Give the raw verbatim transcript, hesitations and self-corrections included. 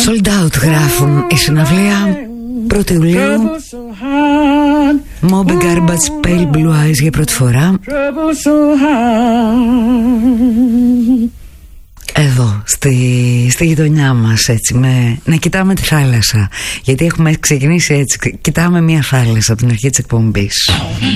Sold out γράφουν η συναυλία πρώτη Ιουλίου. Moby Garbage Pale Blue Eyes για πρώτη φορά εδώ στη, στη γειτονιά μας, έτσι, με, να κοιτάμε τη θάλασσα, γιατί έχουμε ξεκινήσει έτσι, κοιτάμε μια θάλασσα από την αρχή της εκπομπής.